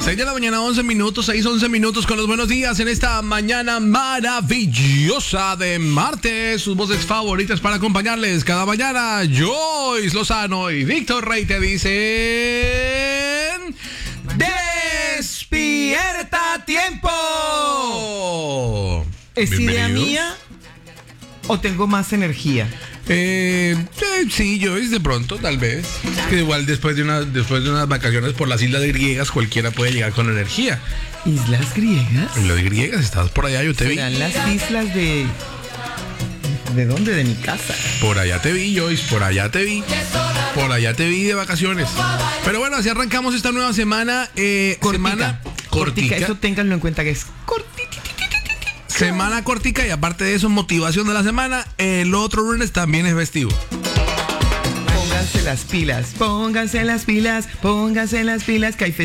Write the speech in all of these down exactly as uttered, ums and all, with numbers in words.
seis de la mañana, once minutos, seis, once minutos con los buenos días en esta mañana maravillosa de martes. Sus voces favoritas para acompañarles cada mañana. Joyce Lozano y Víctor Rey te dicen... ¡Despierta a tiempo! ¿Es idea mía o tengo más energía? Eh, eh, sí, Joyce, de pronto, tal vez. Que igual después de, una, después de unas vacaciones por las islas griegas, cualquiera puede llegar con energía. ¿Islas griegas? Las griegas, estabas por allá, yo te vi. ¿Serán las islas de... ¿De dónde? De mi casa. Por allá te vi, Joyce, por allá te vi. Por allá te vi de vacaciones. Pero bueno, así arrancamos esta nueva semana. Eh, cortica, semana cortica. cortica. Eso ténganlo en cuenta que es cortica. Semana cortica y aparte de eso, motivación de la semana. El otro lunes también es festivo. Pónganse las pilas, pónganse las pilas, pónganse las pilas que hay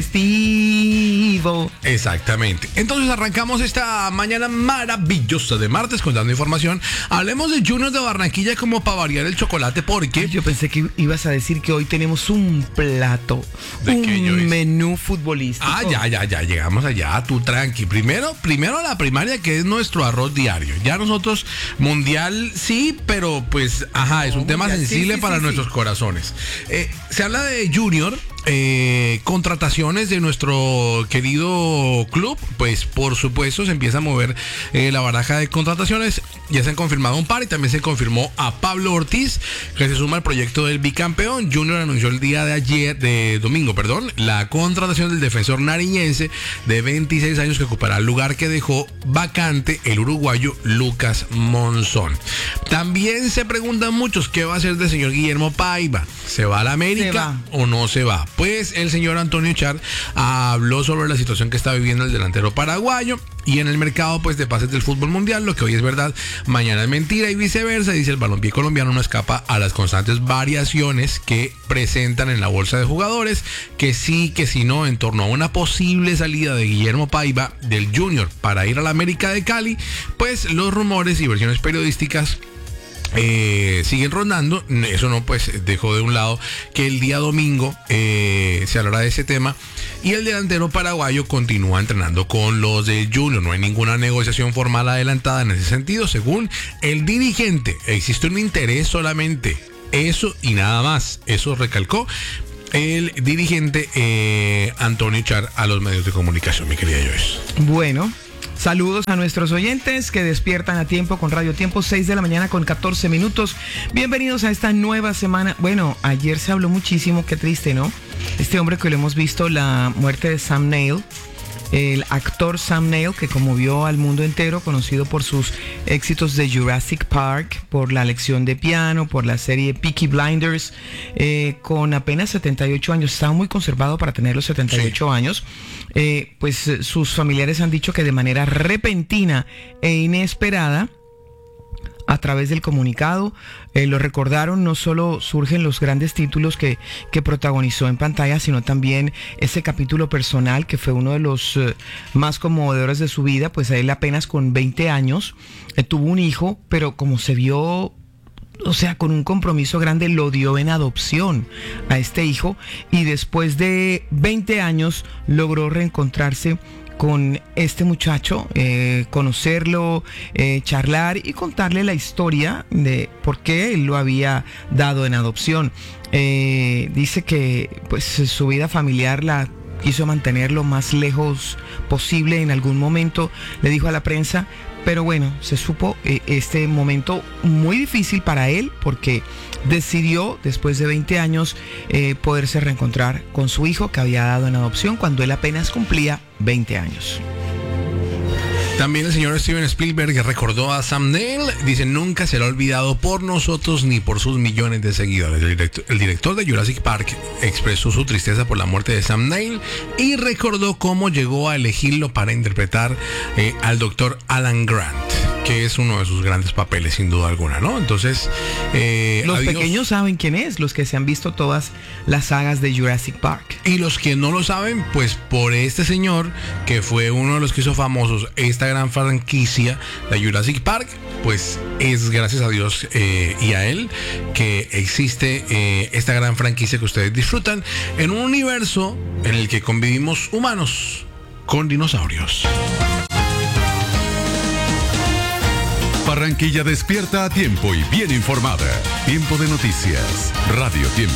festivo. Exactamente. Entonces arrancamos esta mañana maravillosa de martes con dando información. Hablemos de Junior de Barranquilla como para variar el chocolate porque... Ay, yo pensé que ibas a decir que hoy tenemos un plato, ¿De un qué, Joyce? menú futbolístico. Ah, ya, ya, ya, llegamos allá, tú tranqui. Primero, primero la primaria que es nuestro arroz diario. Ya nosotros, mundial sí, pero pues, ajá, es un No, tema mundial, sensible sí, sí, para sí, nuestros sí. corazones. Eh, se habla de Junior, eh, contrataciones de nuestro querido club, pues por supuesto se empieza a mover eh, la baraja de contrataciones. Ya se han confirmado un par y también se confirmó a Pablo Ortiz, que se suma al proyecto del bicampeón. Junior anunció el día de ayer, de domingo, perdón, la contratación del defensor nariñense de veintiséis años que ocupará el lugar que dejó vacante el uruguayo Lucas Monzón. También se preguntan muchos qué va a hacer del señor Guillermo Paiva. ¿Se va a la América o no se va? Pues el señor Antonio Char habló sobre la situación que está viviendo el delantero paraguayo y en el mercado pues de pases del fútbol mundial, lo que hoy es verdad, mañana es mentira y viceversa. Dice el balompié colombiano no escapa a las constantes variaciones que presentan en la bolsa de jugadores, que sí, que si no, en torno a una posible salida de Guillermo Paiva del Junior para ir a la América de Cali, pues los rumores y versiones periodísticas Eh, siguen rondando. Eso no pues dejó de un lado que el día domingo eh, se hablará de ese tema y el delantero paraguayo continúa entrenando con los de Junior. No hay ninguna negociación formal adelantada en ese sentido. Según el dirigente, existe un interés solamente, eso y nada más. Eso recalcó el dirigente eh, Antonio Char a los medios de comunicación, mi querida Joyce. Bueno, saludos a nuestros oyentes que despiertan a tiempo con Radio Tiempo, seis de la mañana con catorce minutos. Bienvenidos a esta nueva semana. Bueno, ayer se habló muchísimo, qué triste, ¿no? Este hombre que lo hemos visto, la muerte de Sam Neill, el actor Sam Neill, que conmovió al mundo entero, conocido por sus éxitos de Jurassic Park, por la lección de piano, por la serie Peaky Blinders, eh, con apenas setenta y ocho años. Estaba muy conservado para tener los setenta y ocho sí. años. Eh, pues eh, sus familiares han dicho que de manera repentina e inesperada, a través del comunicado, eh, lo recordaron. No solo surgen los grandes títulos que, que protagonizó en pantalla, sino también ese capítulo personal que fue uno de los eh, más conmovedores de su vida. Pues a él apenas con veinte años eh, tuvo un hijo, pero como se vio, o sea, con un compromiso grande, lo dio en adopción a este hijo y después de veinte años logró reencontrarse con este muchacho, eh, conocerlo, eh, charlar y contarle la historia de por qué él lo había dado en adopción. Eh, dice que pues su vida familiar la quiso mantener lo más lejos posible. En algún momento le dijo a la prensa, pero bueno, se supo eh, este momento muy difícil para él porque decidió después de veinte años eh, poderse reencontrar con su hijo que había dado en adopción cuando él apenas cumplía veinte años. También el señor Steven Spielberg recordó a Sam Neill. Dice, nunca será olvidado por nosotros ni por sus millones de seguidores. El director, el director de Jurassic Park expresó su tristeza por la muerte de Sam Neill y recordó cómo llegó a elegirlo para interpretar eh, al doctor Alan Grant, que es uno de sus grandes papeles sin duda alguna, ¿no? Entonces, eh, los adiós. pequeños saben quién es, los que se han visto todas las sagas de Jurassic Park. Y los que no lo saben, pues por este señor, que fue uno de los que hizo famosos esta gran franquicia de Jurassic Park, pues es gracias a Dios eh, y a Él que existe eh, esta gran franquicia que ustedes disfrutan en un universo en el que convivimos humanos con dinosaurios. Barranquilla despierta a tiempo y bien informada. Tiempo de noticias. Radio Tiempo.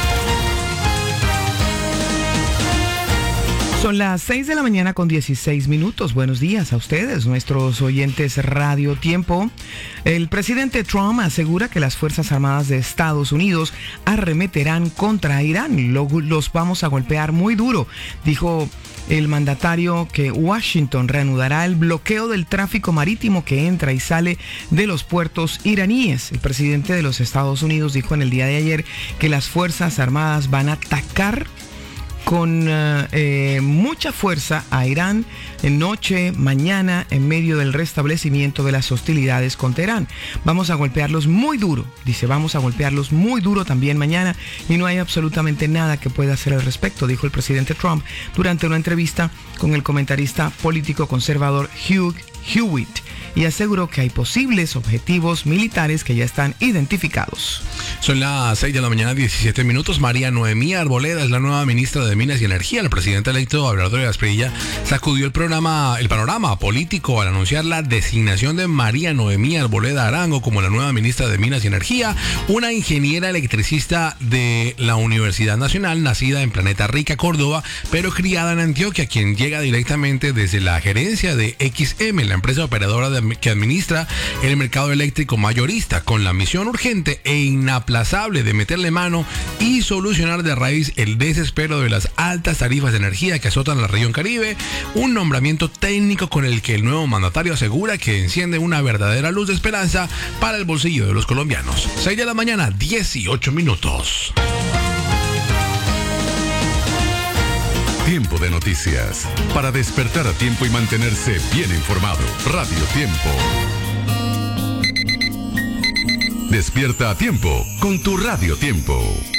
Son las seis de la mañana con dieciséis minutos. Buenos días a ustedes, nuestros oyentes Radio Tiempo. El presidente Trump asegura que las Fuerzas Armadas de Estados Unidos arremeterán contra Irán. Lo, los vamos a golpear muy duro, dijo el mandatario, que Washington reanudará el bloqueo del tráfico marítimo que entra y sale de los puertos iraníes. El presidente de los Estados Unidos dijo en el día de ayer que las Fuerzas Armadas van a atacar con uh, eh, mucha fuerza a Irán en noche, mañana, en medio del restablecimiento de las hostilidades con Teherán. Vamos a golpearlos muy duro, dice, vamos a golpearlos muy duro también mañana y no hay absolutamente nada que pueda hacer al respecto, dijo el presidente Trump durante una entrevista con el comentarista político conservador Hugh Hewitt, y aseguró que hay posibles objetivos militares que ya están identificados. Son las seis de la mañana, diecisiete minutos. María Noemí Arboleda es la nueva ministra de Minas y Energía. El presidente electo Abelardo Lleras Prilla sacudió el programa, el panorama político al anunciar la designación de María Noemí Arboleda Arango como la nueva ministra de Minas y Energía, una ingeniera electricista de la Universidad Nacional, nacida en Planeta Rica, Córdoba, pero criada en Antioquia, quien llega directamente desde la gerencia de X M, la empresa operadora de que administra el mercado eléctrico mayorista, con la misión urgente e inaplazable de meterle mano y solucionar de raíz el desespero de las altas tarifas de energía que azotan la región Caribe, un nombramiento técnico con el que el nuevo mandatario asegura que enciende una verdadera luz de esperanza para el bolsillo de los colombianos. seis de la mañana, dieciocho minutos. Tiempo de noticias. Para despertar a tiempo y mantenerse bien informado. Radio Tiempo. Despierta a tiempo con tu Radio Tiempo.